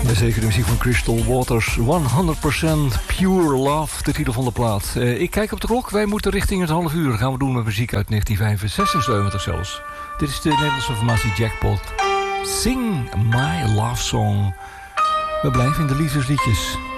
Zeker de muziek van Crystal Waters. 100% Pure Love, de titel van de plaat. Ik kijk op de klok. Wij moeten richting het half uur. Dat gaan we doen met muziek uit 1976 zelfs. Dit is de Nederlandse formatie Jackpot. Sing My Love Song. We blijven in de liefdesliedjes.